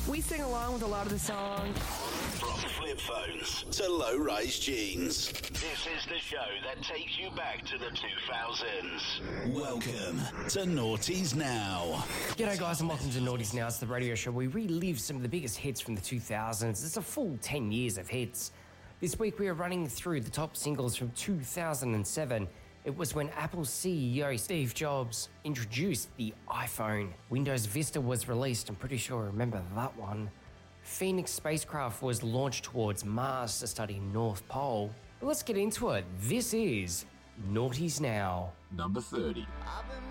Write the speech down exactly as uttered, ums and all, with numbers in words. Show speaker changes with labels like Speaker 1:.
Speaker 1: We sing along with a lot of the songs.
Speaker 2: From flip phones to low-rise jeans. This is the show that takes you back to the two thousands. Welcome to Noughties Now.
Speaker 3: G'day guys and welcome to Noughties Now. It's the radio show where we relive some of the biggest hits from the two thousands. It's a full ten years of hits. This week we are running through the top singles from two thousand seven. It was when Apple C E O Steve Jobs introduced the iPhone. Windows Vista was released, I'm pretty sure I remember that one. Phoenix spacecraft was launched towards Mars to study North Pole. But let's get into it. This is Noughties Now.
Speaker 4: Number thirty.
Speaker 5: I've been